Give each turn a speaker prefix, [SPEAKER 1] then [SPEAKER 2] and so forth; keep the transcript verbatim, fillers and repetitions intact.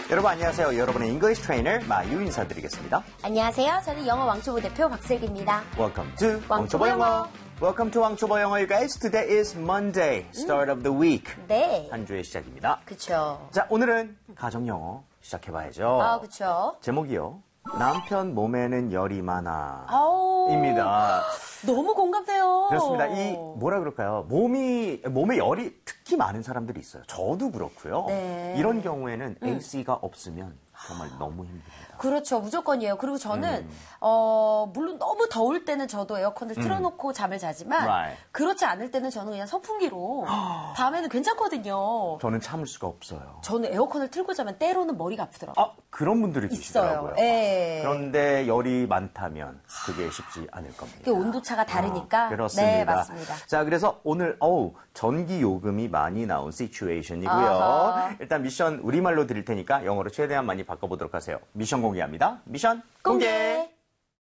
[SPEAKER 1] 여러분 안녕하세요. 여러분의 English Trainer 마유 인사드리겠습니다.
[SPEAKER 2] 안녕하세요. 저는 영어 왕초보 대표 박슬기입니다.
[SPEAKER 1] Welcome to
[SPEAKER 2] 왕초보 영어.
[SPEAKER 1] Welcome to 왕초보 영어, you guys. Today is Monday, start of the week.
[SPEAKER 2] 네.
[SPEAKER 1] 한 주의 시작입니다.
[SPEAKER 2] 그쵸.
[SPEAKER 1] 자, 오늘은 가정영어 시작해봐야죠.
[SPEAKER 2] 아, 그쵸.
[SPEAKER 1] 제목이요. 남편 몸에는 열이 많아.
[SPEAKER 2] 아우.
[SPEAKER 1] 입니다.
[SPEAKER 2] 너무 공감돼요.
[SPEAKER 1] 그렇습니다. 이 뭐라 그럴까요? 몸이 몸에 열이 특히 많은 사람들이 있어요. 저도 그렇고요.
[SPEAKER 2] 네.
[SPEAKER 1] 이런 경우에는 에이씨가 없으면 정말 너무 힘듭니다.
[SPEAKER 2] 그렇죠. 무조건이에요. 그리고 저는
[SPEAKER 1] 음.
[SPEAKER 2] 어 물론 너무 더울 때는 저도 에어컨을 틀어놓고 잠을 자지만
[SPEAKER 1] Right.
[SPEAKER 2] 그렇지 않을 때는 저는 그냥 선풍기로 밤에는 괜찮거든요.
[SPEAKER 1] 저는 참을 수가 없어요.
[SPEAKER 2] 저는 에어컨을 틀고 자면 때로는 머리가 아프더라고요.
[SPEAKER 1] 아, 그런 분들이 계시더라고요.
[SPEAKER 2] 있어요. 예.
[SPEAKER 1] 그런데 열이 많다면 그게 쉽지 않을 겁니다.
[SPEAKER 2] 그 온도차가 다르니까.
[SPEAKER 1] 아, 그렇습니다.
[SPEAKER 2] 네, 맞습니다.
[SPEAKER 1] 자, 그래서 오늘 어우, 전기 요금이 많이 나온 시츄에이션이고요.
[SPEAKER 2] 아하.
[SPEAKER 1] 일단 미션 우리말로 드릴 테니까 영어로 최대한 많이 바꿔보도록 하세요. 미션 공개합니다. 미션 공개.
[SPEAKER 2] 공개.